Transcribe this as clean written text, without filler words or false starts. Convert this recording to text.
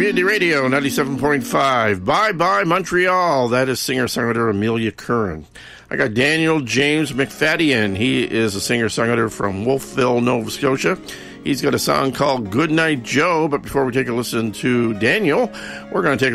Community Radio 97.5. Bye Bye Montreal. That is singer-songwriter Amelia Curran. I got Daniel James McFadden. He is a singer-songwriter from Wolfville, Nova Scotia. He's got a song called Goodnight Joe. But before we take a listen to Daniel, we're going to take a